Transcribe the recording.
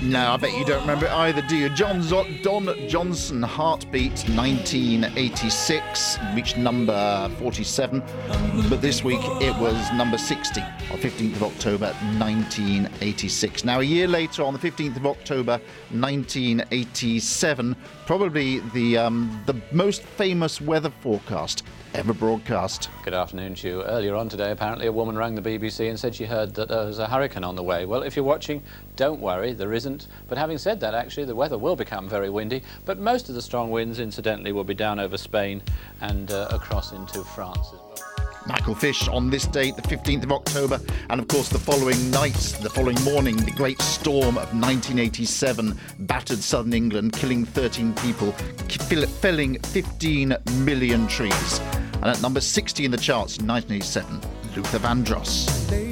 No, I bet you don't remember it either, do you? Don Johnson, Heartbeat, 1986, reached number 47. But this week it was number 60, on 15th of October, 1986. Now, a year later, on the 15th of October, 1987, probably the most famous weather forecast ever broadcast. Good afternoon to you. Earlier on today, apparently a woman rang the BBC and said she heard that there was a hurricane on the way. Well, if you're watching, don't worry, there isn't. But having said that, actually, the weather will become very windy, but most of the strong winds, incidentally, will be down over Spain and across into France as well. Michael Fish on this date, the 15th of October, and of course the following night, the following morning, the great storm of 1987 battered southern England, killing 13 people, felling 15 million trees. And at number 60 in the charts, 1987, Luther Vandross.